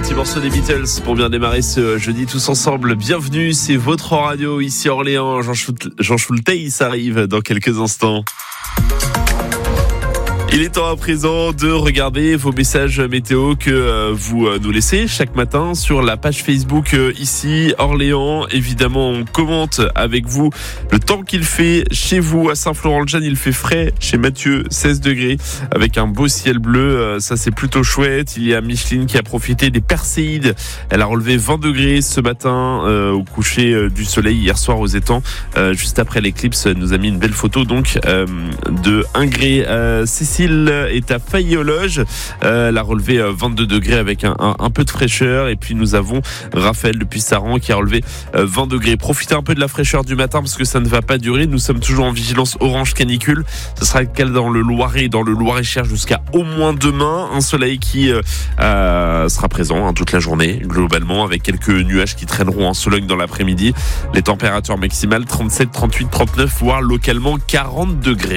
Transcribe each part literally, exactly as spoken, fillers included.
petit morceau des Beatles pour bien démarrer ce jeudi tous ensemble. Bienvenue, c'est votre radio ici à Orléans. Jean Schulteis arrive dans quelques instants. Il est temps à présent de regarder vos messages météo que vous nous laissez chaque matin sur la page Facebook ici Orléans. Évidemment, on commente avec vous le temps qu'il fait chez vous à Saint-Florent-le-Jeune. Il fait frais chez Mathieu, seize degrés avec un beau ciel bleu. Ça, c'est plutôt chouette. Il y a Micheline qui a profité des Perséides. Elle a relevé vingt degrés ce matin euh, au coucher du soleil hier soir aux étangs. Euh, juste après l'éclipse, elle nous a mis une belle photo donc euh, de Ingré. Euh, Cécile est à Failly-aux-Loges. Euh, elle a relevé vingt-deux degrés avec un, un, un peu de fraîcheur. Et puis nous avons Raphaël depuis Saran qui a relevé vingt degrés. Profitez un peu de la fraîcheur du matin parce que ça ne va pas durer. Nous sommes toujours en vigilance orange canicule. Ce sera le cas dans le Loiret et dans le Loir-et-Cher jusqu'à au moins demain. Un soleil qui euh, euh, sera présent hein, toute la journée globalement avec quelques nuages qui traîneront en Sologne dans l'après-midi. Les températures maximales trente-sept, trente-huit, trente-neuf voire localement quarante degrés.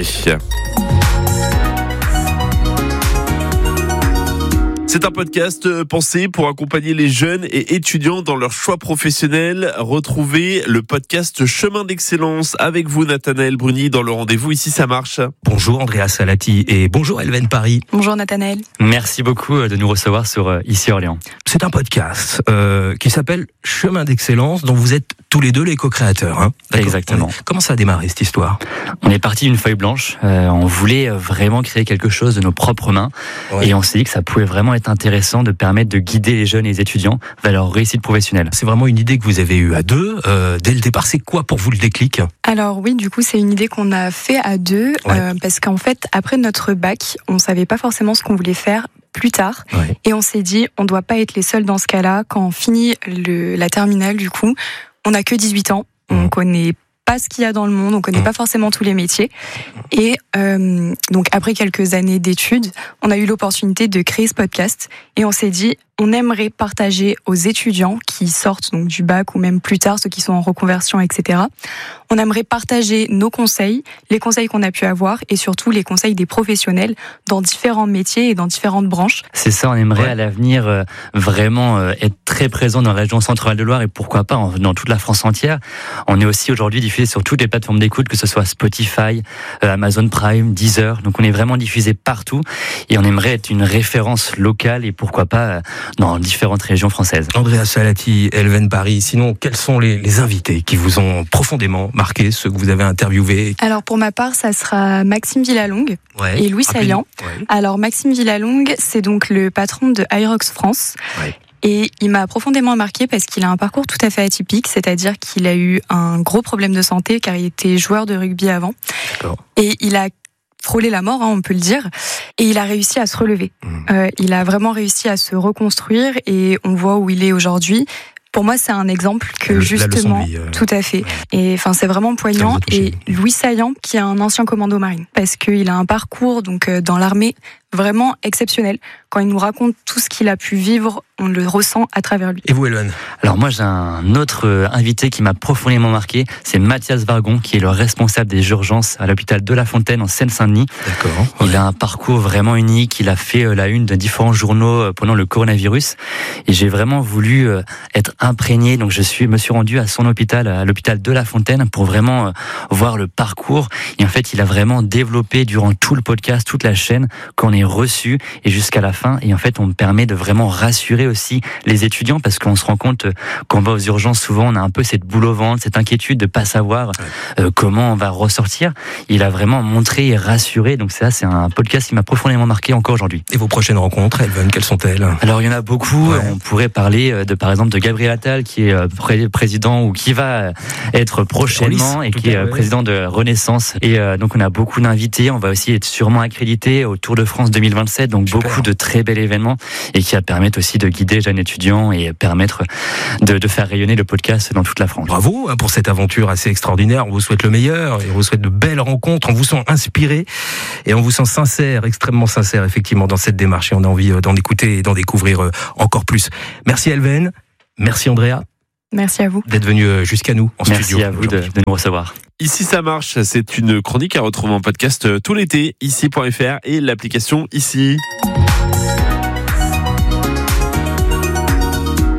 C'est un podcast pensé pour accompagner les jeunes et étudiants dans leur choix professionnel. Retrouvez le podcast Chemin d'Excellence avec vous, Nathanaël Bruni, dans le rendez-vous Ici ça marche. Bonjour Andrea Salati et bonjour Elven Paris. Bonjour Nathanaël. Merci beaucoup de nous recevoir sur Ici Orléans. C'est un podcast euh, qui s'appelle Chemin d'Excellence dont vous êtes tous les deux les co-créateurs. Hein. Exactement. Comment ça a démarré cette histoire ? On est parti d'une feuille blanche. Euh, on voulait vraiment créer quelque chose de nos propres mains ouais. Et on s'est dit que ça pouvait vraiment être intéressant de permettre de guider les jeunes et les étudiants vers leur réussite professionnelle. C'est vraiment une idée que vous avez eue à deux. Euh, dès le départ, c'est quoi pour vous le déclic ? Alors oui, du coup, c'est une idée qu'on a fait à deux ouais. euh, parce qu'en fait, après notre bac, on savait pas forcément ce qu'on voulait faire plus tard. Ouais. Et on s'est dit, on doit pas être les seuls dans ce cas-là. Quand on finit le, la terminale, du coup, on a que dix-huit ans. Mmh. On connaît pas ce qu'il y a dans le monde, on connaît mmh. pas forcément tous les métiers. Et euh, donc après quelques années d'études, on a eu l'opportunité de créer ce podcast et on s'est dit on aimerait partager aux étudiants qui sortent donc du bac ou même plus tard, ceux qui sont en reconversion, et cetera. On aimerait partager nos conseils, les conseils qu'on a pu avoir et surtout les conseils des professionnels dans différents métiers et dans différentes branches. C'est ça, on aimerait ouais. à l'avenir euh, vraiment euh, être très présent dans la région centrale de Loire et pourquoi pas en, dans toute la France entière. On est aussi aujourd'hui diffusé sur toutes les plateformes d'écoute, que ce soit Spotify, euh, Amazon Prime, Deezer. Donc on est vraiment diffusé partout et on aimerait être une référence locale et pourquoi pas euh, dans différentes régions françaises. Andrea Salati, Elven Paris, sinon quels sont les, les invités qui vous ont profondément marqué, ceux que vous avez interviewés ? Alors pour ma part, ça sera Maxime Villalongue ouais. et Louis Saillant. Ouais. Alors Maxime Villalongue, c'est donc le patron de Hyrox France. Ouais. Et il m'a profondément marqué parce qu'il a un parcours tout à fait atypique, c'est-à-dire qu'il a eu un gros problème de santé car il était joueur de rugby avant. D'accord. Et il a frôlé la mort, hein, on peut le dire, et il a réussi à se relever. Mmh. Euh, il a vraiment réussi à se reconstruire et on voit où il est aujourd'hui. Pour moi, c'est un exemple que le, justement, vie, euh, tout à fait. Ouais. Et enfin, c'est vraiment poignant. Et Louis Saillant, qui est un ancien commando marine, parce qu'il a un parcours donc euh, dans l'armée vraiment exceptionnel. Quand il nous raconte tout ce qu'il a pu vivre, on le ressent à travers lui. Et vous, Elon ? Alors moi, j'ai un autre invité qui m'a profondément marqué, c'est Mathias Vargon, qui est le responsable des urgences à l'hôpital de La Fontaine en Seine-Saint-Denis. D'accord. Il ouais. a un parcours vraiment unique. Il a fait la une de différents journaux pendant le coronavirus. Et j'ai vraiment voulu être imprégné. Donc je suis, me suis rendu à son hôpital, à l'hôpital de La Fontaine, pour vraiment voir le parcours. Et en fait, il a vraiment développé durant tout le podcast, toute la chaîne, qu'on est reçu et jusqu'à la fin. Et en fait, on me permet de vraiment rassurer aussi les étudiants parce qu'on se rend compte quand on va aux urgences, souvent on a un peu cette boule au ventre, cette inquiétude de pas savoir euh, comment on va ressortir. Il a vraiment montré et rassuré. Donc ça, c'est un podcast qui m'a profondément marqué encore aujourd'hui. Et vos prochaines rencontres, Elven, quelles sont-elles ? Alors il y en a beaucoup. Ouais. On pourrait parler de par exemple de Gabriel Attal qui est pré- président ou qui va être prochainement et qui est ouais. président de Renaissance. Et euh, donc on a beaucoup d'invités. On va aussi être sûrement accrédité au Tour de France deux mille vingt-sept. Donc Super. Beaucoup de très bel événements et qui va permettre aussi de guider les jeunes étudiants et permettre de, de faire rayonner le podcast dans toute la France. Bravo pour cette aventure assez extraordinaire. On vous souhaite le meilleur et on vous souhaite de belles rencontres. On vous sent inspiré et on vous sent sincère, extrêmement sincère effectivement dans cette démarche et on a envie d'en écouter et d'en découvrir encore plus. Merci Elven, merci Andrea. Merci à vous d'être venu jusqu'à nous en Merci studio. Merci à vous de, de nous recevoir. Ici ça marche, c'est une chronique à retrouver en podcast tout l'été, ici point f r et l'application Ici.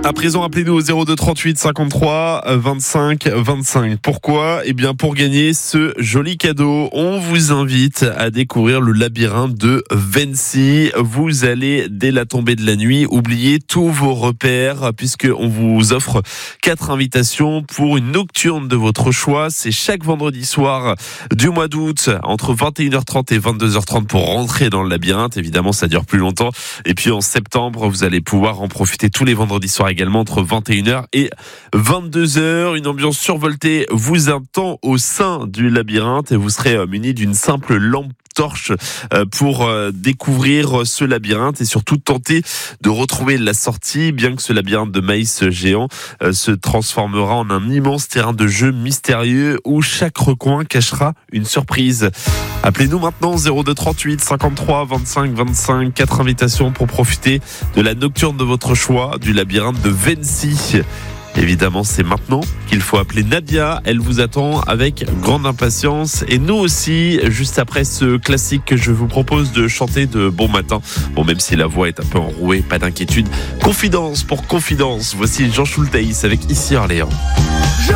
À présent, appelez-nous au zéro deux trente-huit cinquante-trois vingt-cinq vingt-cinq. Pourquoi ? Eh bien, pour gagner ce joli cadeau, on vous invite à découvrir le labyrinthe de Vency. Vous allez, dès la tombée de la nuit, oublier tous vos repères, puisqu'on vous offre quatre invitations pour une nocturne de votre choix. C'est chaque vendredi soir du mois d'août, entre vingt et une heures trente et vingt-deux heures trente pour rentrer dans le labyrinthe. Évidemment, ça dure plus longtemps. Et puis, en septembre, vous allez pouvoir en profiter tous les vendredis soirs également entre vingt et une heures et vingt-deux heures. Une ambiance survoltée vous attend au sein du labyrinthe et vous serez muni d'une simple lampe torche pour découvrir ce labyrinthe et surtout tenter de retrouver la sortie, bien que ce labyrinthe de maïs géant se transformera en un immense terrain de jeu mystérieux où chaque recoin cachera une surprise. Appelez-nous maintenant zéro deux trente-huit cinquante-trois vingt-cinq vingt-cinq. Quatre invitations pour profiter de la nocturne de votre choix du labyrinthe de Vency. Évidemment, c'est maintenant qu'il faut appeler Nadia. Elle vous attend avec grande impatience. Et nous aussi, juste après ce classique que je vous propose de chanter de bon matin. Bon, même si la voix est un peu enrouée, pas d'inquiétude. Confidence pour confidence. Voici Jean Schulteis avec Ici Orléans.